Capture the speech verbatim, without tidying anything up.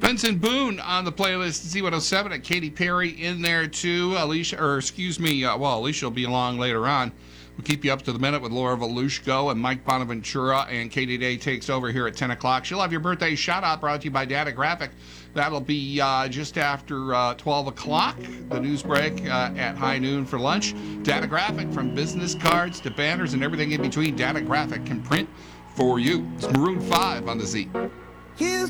Benson Boone on the playlist, Z one oh seven, and Katy Perry in there too. Alicia, or excuse me, uh, well, Alicia will be along later on. We'll keep you up to the minute with Laura Volushko and Mike Bonaventura, and Katie Day takes over here at ten o'clock. She'll have your birthday shout-out brought to you by Data Graphic. That'll be uh, just after uh, twelve o'clock, the news break uh, at high noon for lunch. Data Graphic, from business cards to banners and everything in between, Data Graphic can print for you. It's Maroon five on the Z.